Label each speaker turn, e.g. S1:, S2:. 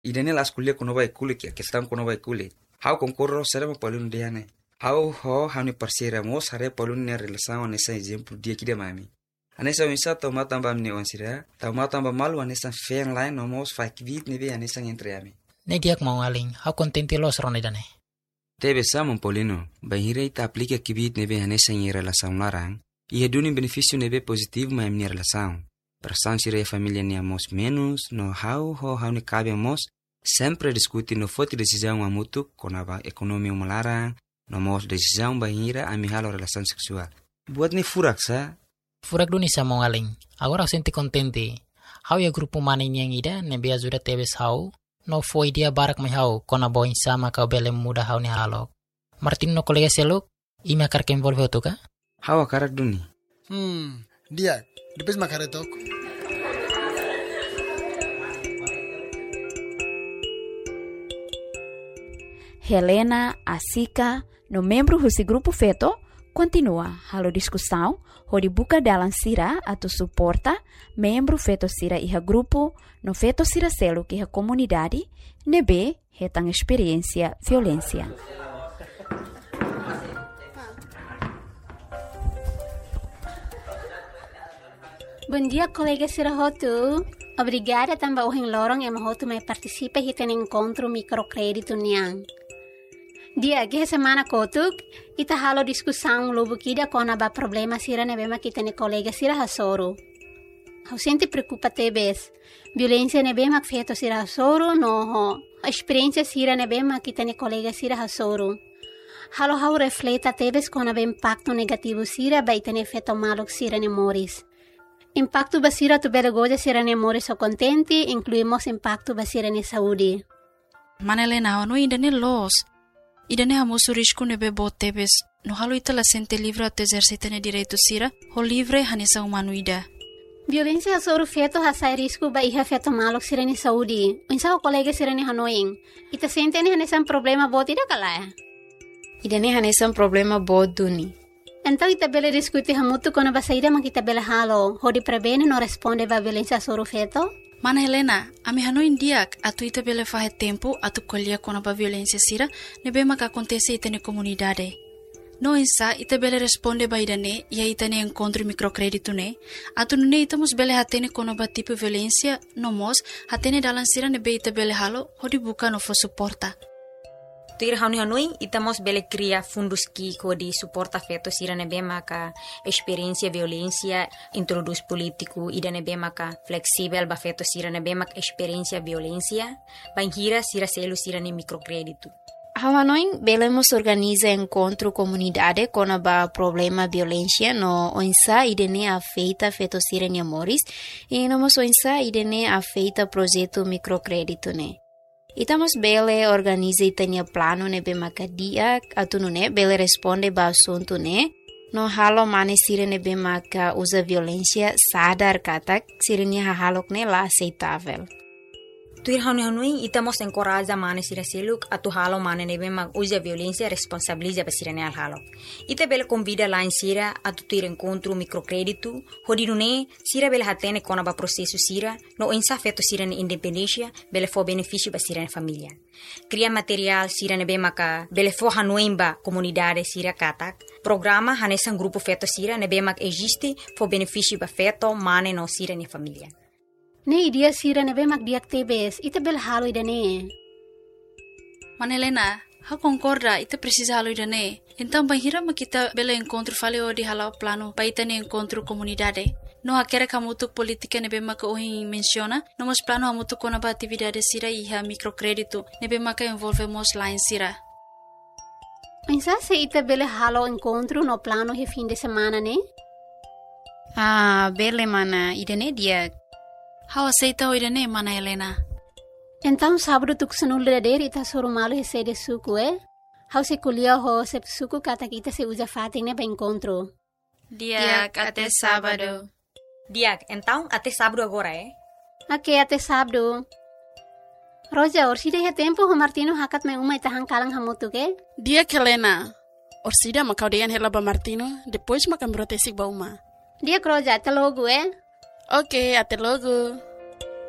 S1: Idane las kuliah kono vai kulit ya, kestam kono vai kulit. Hau concorro será palun diane. Hau hani parceira mos hare palun ne relação nessa exemplo dia que de mami. Anessa insa toma tamba mne onsira, toma tamba malu anessa fan line no mos fa kvit nebe anessa entre ami.
S2: Ne diak mau aling, hau contenti los ronidane.
S1: Tebe samon polino, bahire ita aplica kvit nebe anessa em relação larang. E duni benefício nebe positivo ma em relação. Pressão sira família ne amos menos, no hau ne cabe amos. Sempre discutir no foto decisão a mútuo com a economia malarang, no mos decisão bahira a mihalo relação sexual. Buat ni furak sa?
S2: Furak duni sa mau aling. Agora senti contente. Hau ya grupo mana yang ida nebe ajuda tebes hau. No foi dia barak mai hau kona boin sama kau bele muda hau ni halok. Martin no kolega seluk, ime akar ke envolve otuka?
S1: Hau akarak duni.
S3: Dia, depois makaretok.
S4: Helena, Asika, no membro desse grupo feto, continua a discussão, onde buka dalam sira atau suporta membro feto sira iha grupo, no feto sira selo que iha comunidade, nebe hetang experiência violência.
S5: Bom dia, colega Sira Hotu. Obrigada também ao lorong yang Hotu me participa e tem encontro microcrédito niang. Dia que semana kotuk ita halo discussão lobo kida kona ba problema sira nebema kita ne colega sira hasoro. Hau sente preocupa tebes. Violência nebema feto sira hasoro no a experiência sira nebema kita ne colega sira hasoro. Halo hau refleta tebes kona ba impacto negativo sira ba ita ne feto malok sira ne moris. Impacto basira tu belagoja sira ne moris o contenti, incluímos impacto basira ne saúde.
S6: Manelena, no ainda ne los. Idane hamosu risco nebe botebes, no halo ita la sente livre ato exercita ne direito sira, ho livre hanesa humano ida.
S5: Violência sobre feto hasai risco ba iha feto malok sira ne saúde. Unsa o colega sira ne hanoing. Ita sente ne hanesa problema bot ida kala.
S7: Idane hanesa problema bot duni.
S5: Então ita bela discutir hamutu kono basaida ma kita bela halo, ho di prebene no responde ba violência sobre feto.
S6: Mana Helena, ami hano indiak atu ita bele fahe tempo atu colher kona ba violência sira nebe maka acontece ita ne comunidade. No insa ita bele responde ba idane ia ita ne encontro microcrédito ne atu ne ita mus bele hatene kona ba tipo violência no mos hatene dalan sira nebe ita bele halo hodi buka no fo suporta.
S7: Tuir hanoi itamos bele cria fundos que de suporta feto sira nebe maka experiência violência introduz político ida nebe maka flexível ba feto sira nebe maka experiência violência banhira sira selo sira ne microcrédito.
S4: Hanoi belemos organiza encontro comunidade com a problema violência no onsa idene afeita feto sira ne amores e nomos onsa idene afeita projeto microcrédito ne. Itamos bele organiza itania plano nebe makadia atunu ne bele responde ba assunto ne no halo mane sire nebe maka usa violência sadar katak sirene halok ne la aceitável.
S7: Tuir hanoi itamos encoraja mane sira seluk atu halo mane nebe mak usa violência responsabiliza ba sirene al halo. Ita bele convida lá em sira atu tuir encontro microcrédito hodinu ne sira bele hatene kona ba processo sira no insa feto sira ne independência bele fo benefício ba sira ne família. Cria material sira nebe maka bele fo hanoi ba comunidade sira katak. Programa hanesan grupo feto sira nebe mak existe fo benefício ba feto mane no sira ne família.
S5: Ne idia sira nebe mak diak tebes, ita bel halo idane.
S6: Manelena, ha concorda, ita precisa halo idane. Então banhira ma kita bela encontro faleo di halau plano pa ita ne encontro comunidade. No hakere kamutuk politika nebe maka ohin menciona, nomos plano hamutuk kona ba atividade sira iha microcrédito, nebe maka envolvemos lá em sira.
S5: Pensa se ita bele halo encontro no plano he fim de semana, ne?
S4: Bele mana, idane diak.
S6: How aceita o idane, mana Helena?
S5: Então sábado tu kusanul dader ita soro malo he sede suku, How se kulia ho se suku kata kita se usa fating ne ba encontro.
S6: Diak até sábado.
S7: Diak, então até sábado agora,
S5: Ok, até sábado. Roja, orsida he tempo ho Martino hakat me uma itahang kalang hamutu ke?
S8: Diak Helena. Orsida makau deyan hela ba Martino, depois makam brotesik ba uma.
S5: Diak Roja, até logo,
S8: Ok, até logo.